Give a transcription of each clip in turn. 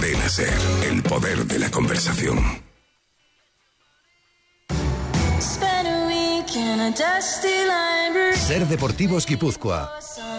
Cadena SER, el poder de la conversación. SER Deportivos Guipúzcoa.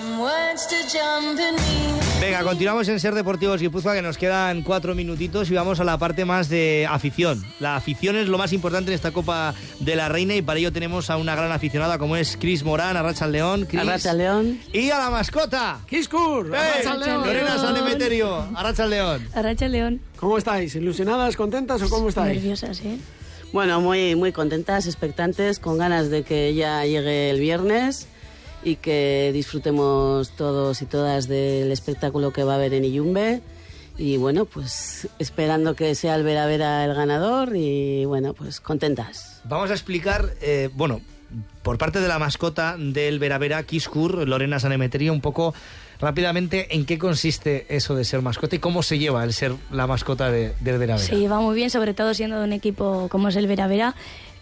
Venga, continuamos en SER Deportivos Guipúzcoa, que nos quedan 4 minutitos y vamos a la parte más de afición. La afición es lo más importante en esta Copa de la Reina y para ello tenemos a una gran aficionada como es Cris Morán, Arratsaldeón. Arratsaldeón. Y a la mascota, Kiskur, Arratsaldeón. Lorena San Emeterio, Arratsaldeón. Arratsaldeón. ¿Cómo estáis? ¿Ilusionadas, contentas o cómo estáis? Nerviosas, ¿eh? Bueno, muy, muy contentas, expectantes, con ganas de que ya llegue el viernes y que disfrutemos todos y todas del espectáculo que va a haber en Iyumbe. Y bueno, pues esperando que sea el Vera Vera el ganador y bueno, pues contentas. Vamos a explicar, por parte de la mascota del Vera Vera, Kiskur, Lorena San Emeterio, un poco rápidamente en qué consiste eso de ser mascota y cómo se lleva el ser la mascota del Vera Vera. Se lleva muy bien, sobre todo siendo de un equipo como es el Vera Vera.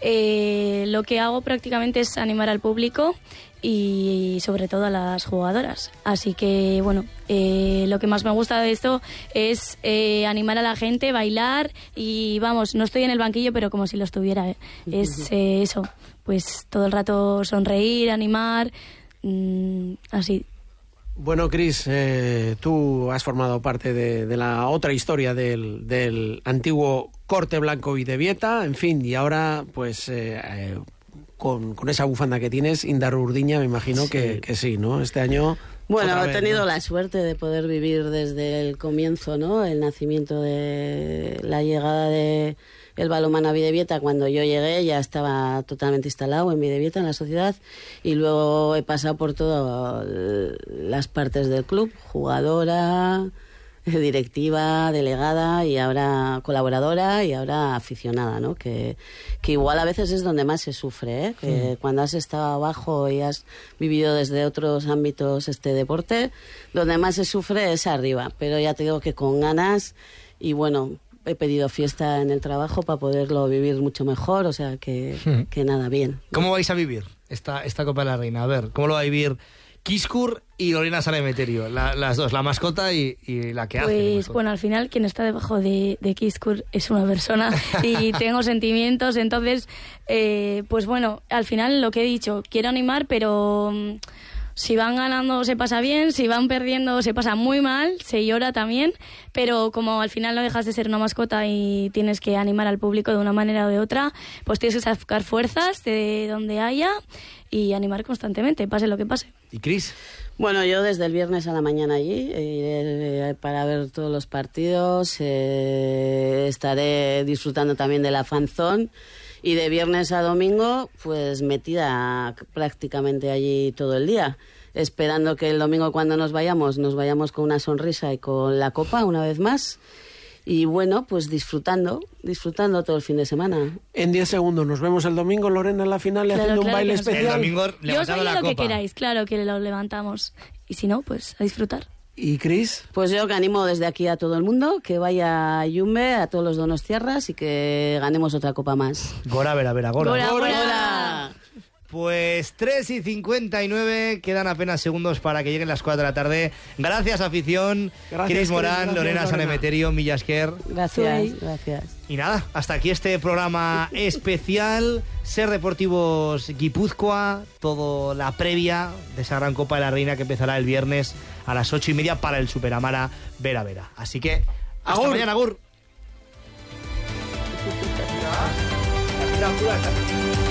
Lo que hago prácticamente es animar al público y sobre todo a las jugadoras. Así que, bueno, lo que más me gusta de esto es animar a la gente, bailar y, vamos, no estoy en el banquillo, pero como si lo estuviera. Es eso, pues todo el rato sonreír, animar, así. Bueno, Cris, tú has formado parte de la otra historia del antiguo Corte Blanco y de Vieta, en fin, y ahora, pues, con esa bufanda que tienes, Indar Urdiña, me imagino que sí, ¿no? Este año... Bueno, he tenido la suerte de poder vivir desde el comienzo, ¿no? El nacimiento de la llegada de el balonmano a Bidebieta. Cuando yo llegué ya estaba totalmente instalado en Bidebieta, en la sociedad, y luego he pasado por todas las partes del club, jugadora, directiva, delegada y ahora colaboradora y ahora aficionada, ¿no? Que igual a veces es donde más se sufre, ¿eh? Que cuando has estado abajo y has vivido desde otros ámbitos este deporte, donde más se sufre es arriba, pero ya te digo que con ganas y bueno, he pedido fiesta en el trabajo para poderlo vivir mucho mejor, o sea que nada, bien. ¿Cómo vais a vivir esta Copa de la Reina? A ver, ¿cómo lo va a vivir Kiskur y Lorena San Emeterio, las dos, la mascota y la que hace? Pues bueno, al final quien está debajo de Kiskur es una persona y tengo sentimientos, entonces, pues bueno, al final lo que he dicho, quiero animar, pero si van ganando se pasa bien, si van perdiendo se pasa muy mal, se llora también, pero como al final no dejas de ser una mascota y tienes que animar al público de una manera o de otra, pues tienes que sacar fuerzas de donde haya y animar constantemente, pase lo que pase. ¿Y Cris? Bueno, yo desde el viernes a la mañana allí para ver todos los partidos, estaré disfrutando también de la fan zone y de viernes a domingo pues metida prácticamente allí todo el día, esperando que el domingo cuando nos vayamos con una sonrisa y con la copa una vez más. Y bueno, pues disfrutando todo el fin de semana. En 10 segundos, nos vemos el domingo, Lorena, en la final, haciendo un baile especial. El domingo yo os levantando la lo copa. que queráis, claro que lo levantamos. Y si no, pues a disfrutar. ¿Y Cris? Pues yo que animo desde aquí a todo el mundo, que vaya a Iyumbe, a todos los donostiarras y que ganemos otra copa más. Gora, Vera, Vera, Gora. Gora, ¡Gora! Gora. Pues 3:59, quedan apenas segundos para que lleguen las 4 de la tarde. Gracias, afición. Gracias, Cris Morán, gracias, Lorena San Emeterio, Millasker. Gracias. Y nada, hasta aquí este programa especial, SER Deportivos Guipúzcoa, todo la previa de esa gran Copa de la Reina que empezará el viernes a las 8:30 para el Superamara Vera Vera. Así que, hasta mañana, agur.